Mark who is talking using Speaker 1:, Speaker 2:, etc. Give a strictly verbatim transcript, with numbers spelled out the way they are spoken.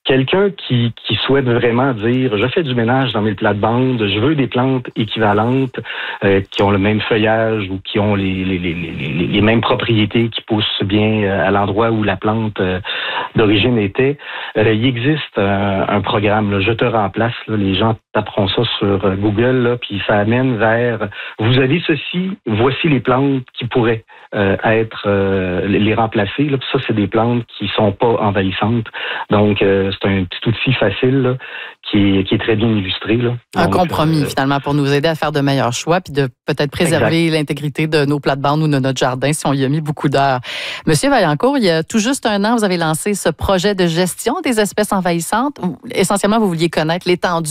Speaker 1: quelqu'un qui, qui souhaite vraiment dire, je fais du ménage dans mes plates-bandes, je veux des plantes équivalentes euh, qui ont le même feuillage ou qui ont les, les, les, les, les mêmes propriétés, qui poussent bien à l'endroit où la plante euh, d'origine était. Euh, il existe un, un programme, là, Je te remplace. Là, les gens taperont ça sur Google, là, puis ça amène vers, vous avez ceci, voici les plantes qui pourraient euh, être euh, les remplacer. Là. Puis ça, c'est des plantes qui sont pas envahissantes. Donc, euh, c'est un petit outil facile là, qui, est, qui est très bien illustré. Là.
Speaker 2: Un
Speaker 1: Donc,
Speaker 2: compromis,
Speaker 1: euh,
Speaker 2: finalement, pour nous aider à faire de meilleurs choix puis de peut-être préserver exact. l'intégrité de nos plates-bandes ou de notre jardin si on y a mis beaucoup d'heures. Monsieur Vaillancourt, il y a tout juste un an, vous avez lancé ce projet de gestion des espèces envahissantes. Essentiellement, vous vouliez connaître l'étendue